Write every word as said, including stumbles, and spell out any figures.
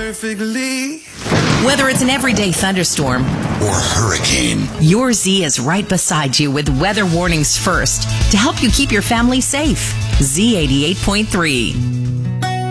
perfectly. Whether it's an everyday thunderstorm or hurricane, your Z is right beside you with weather warnings first to help you keep your family safe. Z eighty-eight point three.